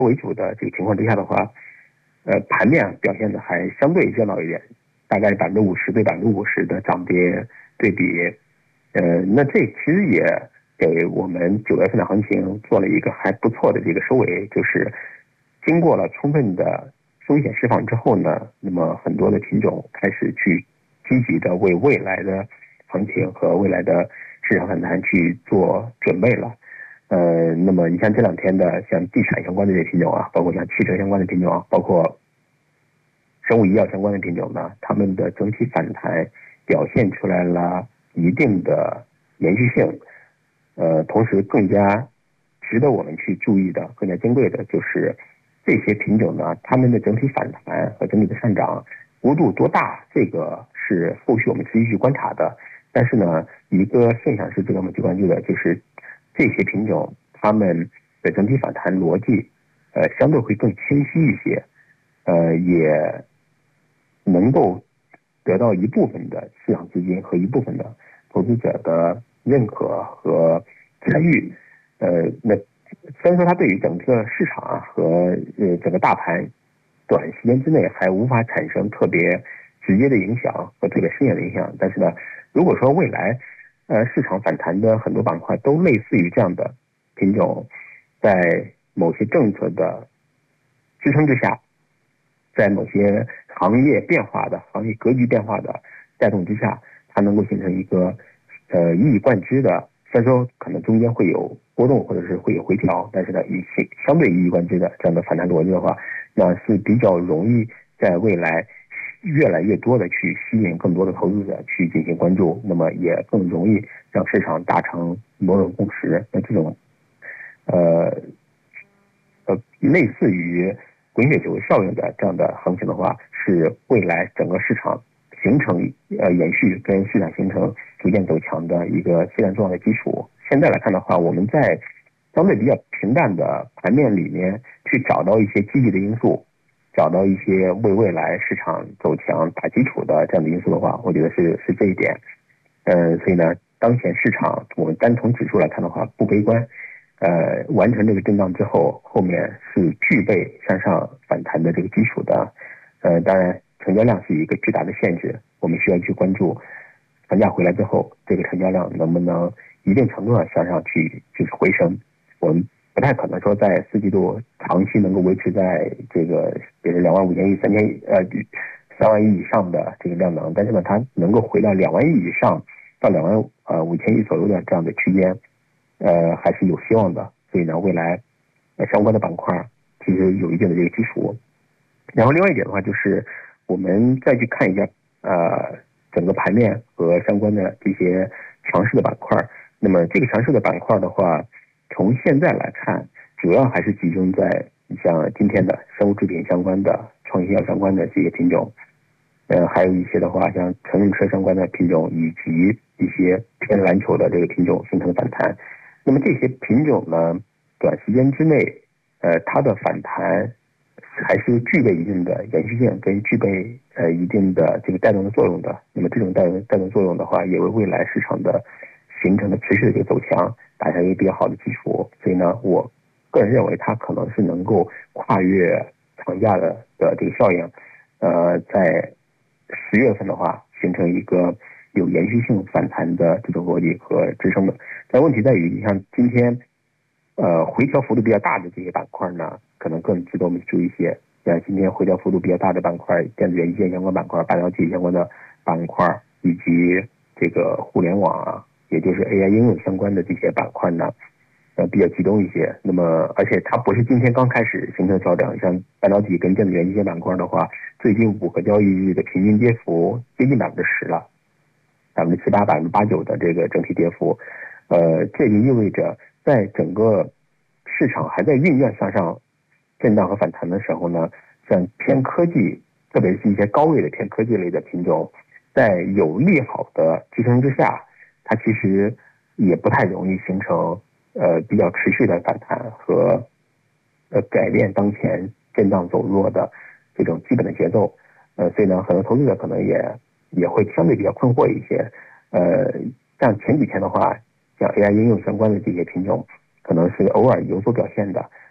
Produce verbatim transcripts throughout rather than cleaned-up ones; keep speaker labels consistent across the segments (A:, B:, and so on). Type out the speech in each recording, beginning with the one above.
A: 为主的这个情况之下的话，呃，盘面表现的还相对热闹一点，大概百分之五十对百分之五十的涨跌对比。呃，那这其实也给我们九月份的行情做了一个还不错的这个收尾，就是经过了充分的风险释放之后呢，那么很多的品种开始去积极的为未来的行情和未来的市场反弹去做准备了。呃，那么你像这两天的像地产相关的这些品种啊，包括像汽车相关的品种啊，包括生物医药相关的品种呢，它们的整体反弹表现出来了一定的延续性。呃，同时更加值得我们去注意的、更加珍贵的就是这些品种呢，它们的整体反弹和整体的上涨幅度多大，这个是后续我们持续去观察的。但是呢，一个现象是值得我们去关注的，就是这些品种它们的整体反弹逻辑，呃，相对会更清晰一些，呃，也能够得到一部分的市场资金和一部分的投资者的认可和参与。呃，那虽然说它对于整个市场啊和呃整个大盘短时间之内还无法产生特别直接的影响和特别深远的影响，但是呢，如果说未来呃市场反弹的很多板块都类似于这样的品种，在某些政策的支撑之下，在某些行业变化的行业格局变化的带动之下，它能够形成一个呃一以贯之的，虽然说可能中间会有波动或者是会有回调，但是呢，以相对一以贯之的这样的反弹逻辑的话，那是比较容易在未来越来越多的去吸引更多的投资者去进行关注，那么也更容易让市场达成某种共识。那这种呃呃类似于滚雪球效应的这样的行情的话，是未来整个市场形成呃延续跟市场形成逐渐走强的一个非常重要的基础。现在来看的话，我们在相对比较平淡的盘面里面去找到一些积极的因素，找到一些为未来市场走强打基础的这样的因素的话，我觉得是是这一点。呃，所以呢，当前市场我们单从指数来看的话不悲观。呃，完成这个震荡之后，后面是具备向上反弹的这个基础的。呃，当然成交量是一个巨大的限制，我们需要去关注房价回来之后，这个成交量能不能一定程度上向上去就是回升。我们不太可能说在四季度长期能够维持在这个比如两万五千亿、三千亿呃三万亿以上的这个量能，但是呢，它能够回到两万亿以上到两万呃五千亿左右的这样的区间。呃，还是有希望的，所以呢，未来呃相关的板块其实有一定的这个基础。然后另外一点的话，就是我们再去看一下呃整个盘面和相关的这些强势的板块。那么这个强势的板块的话，从现在来看，主要还是集中在像今天的生物制品相关的、创新药相关的这些品种。呃，还有一些的话，像乘用车相关的品种，以及一些偏蓝筹的这个品种形成反弹。那么这些品种呢，短时间之内，呃，它的反弹还是具备一定的延续性，跟具备呃一定的这个带动的作用的。那么这种带动带动作用的话，也为未来市场的形成的持续的这个走强打下一个比较好的基础。所以呢，我个人认为它可能是能够跨越长假的的这个效应，呃，在十月份的话，形成一个有延续性反弹的这种逻辑和支撑的。但问题在于，你像今天，呃，回调幅度比较大的这些板块呢，可能更值得我们注意一些。像今天回调幅度比较大的板块，电子元器件相关板块、半导体相关的板块，以及这个互联网啊，也就是 A I 应用相关的这些板块呢，呃，比较集中一些。那么，而且它不是今天刚开始形成调整，像半导体跟电子元器件板块的话，最近五个交易日的平均跌幅接近百分之十了。百分之七八、百分之八九的这个整体跌幅，呃，这就意味着在整个市场还在酝酿向上震荡和反弹的时候呢，像偏科技，特别是一些高位的偏科技类的品种，在有利好的支撑之下，它其实也不太容易形成呃比较持续的反弹和呃改变当前震荡走弱的这种基本的节奏。呃，所以呢，很多投资者可能也也会相对比较困惑一些。呃，像前几天的话，像 A I 应用相关的这些品种，可能是偶尔有所表现的。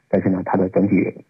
A: 但是呢，它的整体